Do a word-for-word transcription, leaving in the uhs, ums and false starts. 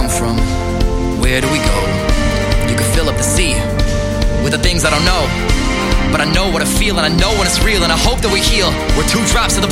come from? Where do we go? You can fill up the sea with the things I don't know, but I know what I feel and I know when it's real, and I hope that we heal. We're two drops of the